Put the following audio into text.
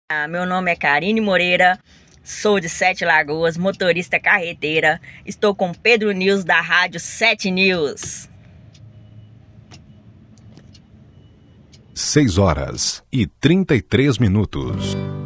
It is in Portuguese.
Meu nome é Karine Moreira, sou de Sete Lagoas, motorista carreteira. Estou com Pedro News da Rádio 7 News. 6 horas e 33 minutos.